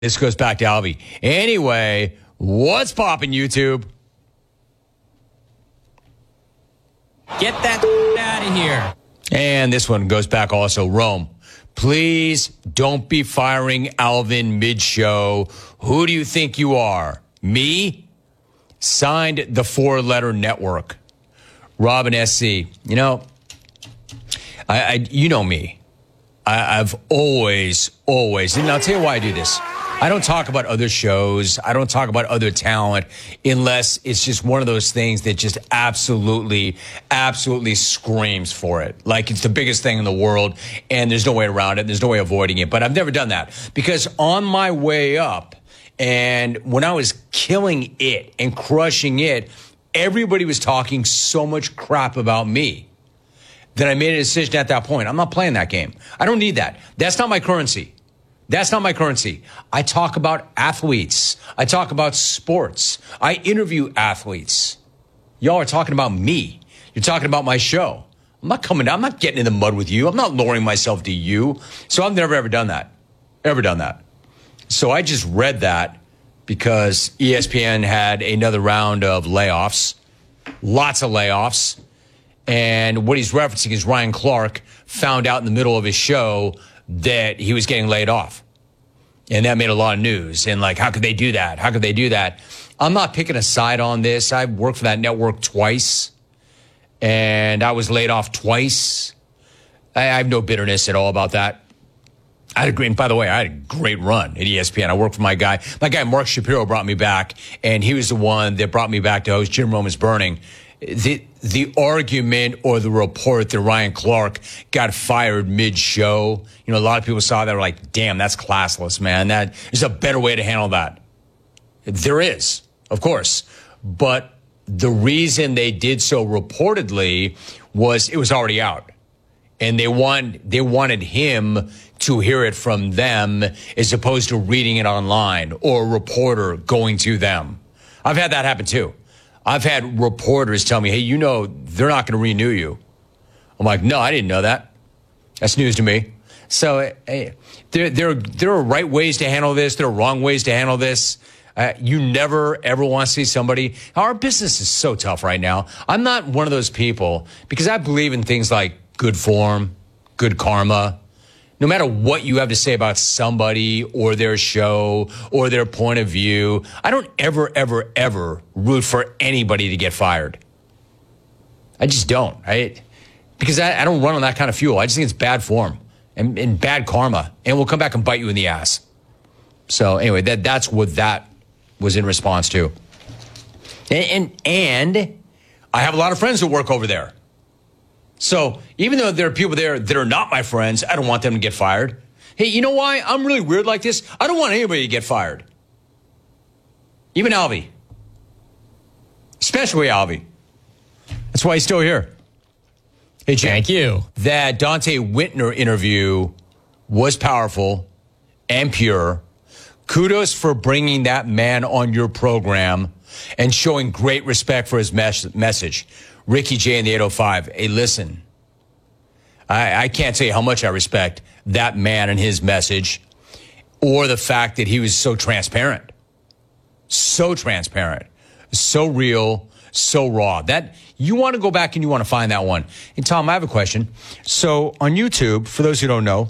This goes back to Alvy. Anyway, what's poppin', YouTube? Get that out of here. And this one goes back also. Rome, please don't be firing Alvin mid-show. Who do you think you are? Me? Signed, the 4-letter network. Robin SC. You know, you know me. I've always, and I'll tell you why I do this. I don't talk about other shows. I don't talk about other talent unless it's just one of those things that just absolutely screams for it. Like it's the biggest thing in the world and there's no way around it. There's no way avoiding it. But I've never done that because on my way up and when I was killing it and crushing it, everybody was talking so much crap about me that I made a decision at that point. I'm not playing that game. I don't need that. That's not my currency. That's not my currency. I talk about athletes. I talk about sports. I interview athletes. Y'all are talking about me. You're talking about my show. I'm not coming down. I'm not getting in the mud with you. I'm not lowering myself to you. So I've never, ever done that. Ever done that. So I just read that because ESPN had another round of layoffs. Lots of layoffs. And what he's referencing is Ryan Clark found out in the middle of his show that he was getting laid off. And that made a lot of news. And like, how could they do that? How could they do that? I'm not picking a side on this. I've worked for that network twice. And I was laid off twice. I have no bitterness at all about that. I had a great, by the way, I had a great run at ESPN. I worked for my guy. My guy, Mark Shapiro, brought me back. And he was the one that brought me back to host Jim Roman's Burning. The argument or the report that Ryan Clark got fired mid-show, you know, a lot of people saw that were like, damn, that's classless, man. That is a better way to handle that. There is, of course. But the reason they did so reportedly was it was already out. And they wanted him to hear it from them as opposed to reading it online or a reporter going to them. I've had that happen too. I've had reporters tell me, hey, you know, they're not going to renew you. I'm like, no, I didn't know that. That's news to me. So hey, there are right ways to handle this. There are wrong ways to handle this. You never, ever want to see somebody. Our business is so tough right now. I'm not one of those people because I believe in things like good form, good karma. No matter what you have to say about somebody or their show or their point of view, I don't ever root for anybody to get fired. I just don't. Because I don't run on that kind of fuel. I just think it's bad form and bad karma. And we'll come back and bite you in the ass. So anyway, that's what that was in response to. And I have a lot of friends who work over there. So even though there are people there that are not my friends, I don't want them to get fired. Hey, you know why I'm really weird like this? I don't want anybody to get fired. Even Alvy. Especially Alvy. That's why he's still here. Hey, Jim. Thank you. That Dante Whitner interview was powerful and pure. Kudos for bringing that man on your program and showing great respect for his message. Ricky J in the 805. Hey, listen, I can't tell you how much I respect that man and his message or the fact that he was so transparent, so real, so raw. That you want to go back and you want to find that one. And Tom, I have a question. So on YouTube, for those who don't know,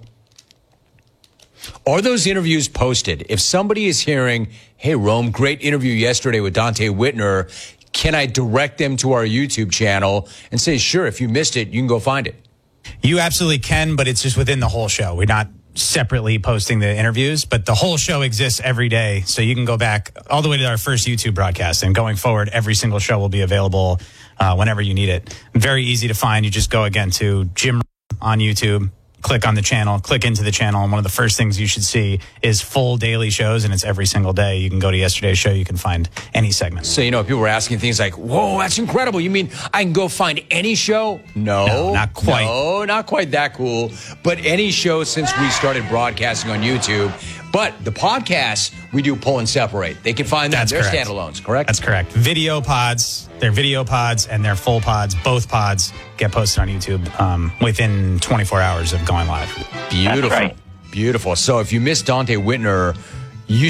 are those interviews posted? If somebody is hearing, hey, Rome, great interview yesterday with Dante Whitner, can I direct them to our YouTube channel and say, sure, if you missed it, you can go find it? You absolutely can, but it's just within the whole show. We're not separately posting the interviews, but the whole show exists every day. So you can go back all the way to our first YouTube broadcast. And going forward, every single show will be available whenever you need it. Very easy to find. You just go again to Jim on YouTube. Click on the channel, click into the channel, and one of the first things you should see is full daily shows, and it's every single day. You can go to yesterday's show, you can find any segment. So, you know, people were asking things like, whoa, that's incredible. You mean I can go find any show? No, not quite. No, not quite that cool. But any show since we started broadcasting on YouTube. But the podcasts, we do pull and separate. They can find them. They're standalones, correct? That's correct. Video pods, they're video pods, and they're full pods. Both pods get posted on YouTube within 24 hours of going live. Beautiful. That's right. Beautiful. So if you missed Dante Whitner